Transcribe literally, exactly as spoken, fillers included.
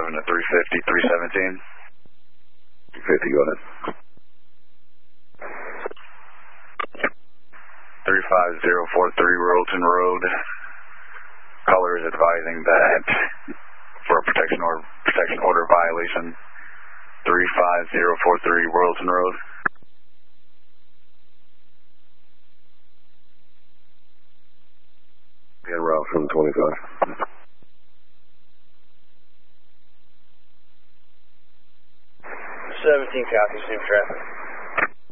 moving to three fifty, three seventeen. three fifty, go ahead. three five zero four three Royalton Road. Caller is advising that for a protection order, protection order violation, three five zero four three Royalton Road. Yeah, route from twenty-five. seventeen copy, same traffic.